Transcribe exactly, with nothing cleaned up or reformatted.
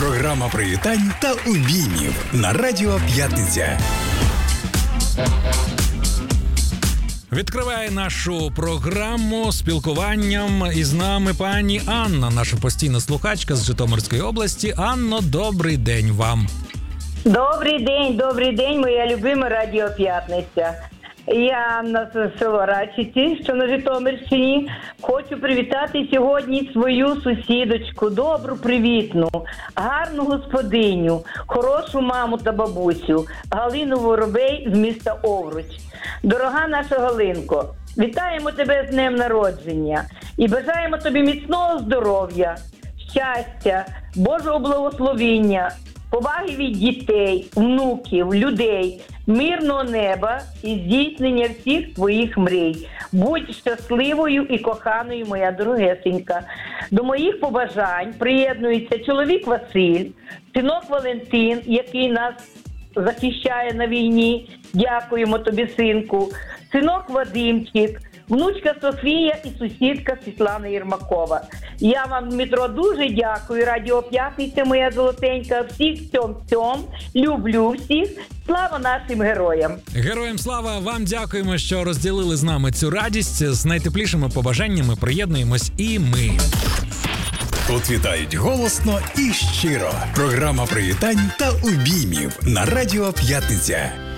Програма привітань та обіймів на Радіо П'ятниця. Відкриває нашу програму спілкуванням із нами пані Анна, наша постійна слухачка з Житомирської області. Анно, добрий день вам. Добрий день, добрий день, моя любима Радіо П'ятниця. Я на село Рачиці, що на Житомирщині. Хочу привітати сьогодні свою сусідочку, добру, привітну, гарну господиню, хорошу маму та бабусю, Галину Воробей з міста Овруч. Дорога наша Галинко, вітаємо тебе з днем народження і бажаємо тобі міцного здоров'я, щастя, Божого благословіння, поваги від дітей, внуків, людей, мирного неба і здійснення всіх твоїх мрій. Будь щасливою і коханою, моя дорогесенька. До моїх побажань приєднується чоловік Василь, синок Валентин, який нас захищає на війні. Дякуємо тобі, синку. Синок Вадимчик, внучка Софія і сусідка Світлана Єрмакова. Я вам, Дмитро, дуже дякую. Радіо П'ятниця, моя золотенька. Всіх цьом-цьом. Люблю всіх. Слава нашим героям. Героям слава, вам дякуємо, що розділили з нами цю радість. З найтеплішими побажаннями приєднуємось і ми. Тут вітають голосно і щиро. Програма привітань та обіймів на Радіо П'ятниця.